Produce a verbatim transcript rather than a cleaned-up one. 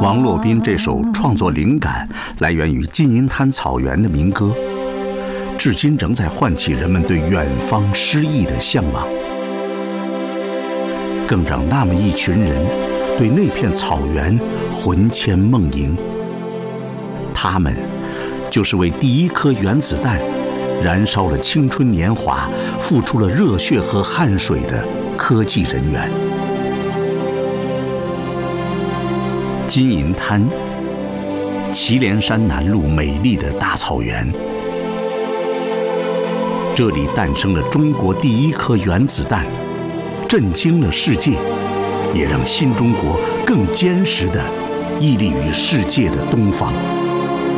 王洛宾这首创作灵感来源于金银滩草原的民歌，至今仍在唤起人们对远方诗意的向往，更让那么一群人对那片草原魂牵梦萦。他们就是为第一颗原子弹燃烧了青春年华、付出了热血和汗水的科技人员。金银滩，祁连山南麓美丽的大草原，这里诞生了中国第一颗原子弹，震惊了世界，也让新中国更坚实地屹立于世界的东方。